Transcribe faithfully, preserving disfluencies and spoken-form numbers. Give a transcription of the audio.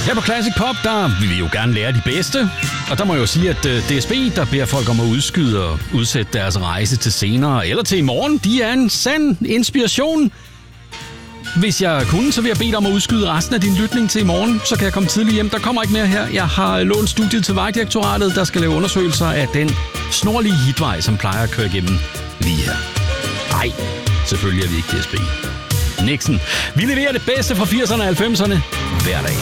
Her på Classic Pop, der vil vi jo gerne lære de bedste. Og der må jeg jo sige, at D S B, der beder folk om at udskyde og udsætte deres rejse til senere eller til i morgen, de er en sand inspiration. Hvis jeg kunne, så vil jeg bede dig om at udskyde resten af din lytning til i morgen. Så kan jeg komme tidligt hjem. Der kommer ikke mere her. Jeg har lånt studiet til Vejdirektoratet, der skal lave undersøgelser af den snorlige hitvej, som plejer at køre igennem lige her. Nej, selvfølgelig er vi ikke D S B. Nixon. Vi leverer det bedste fra firserne og halvfemserne hver dag.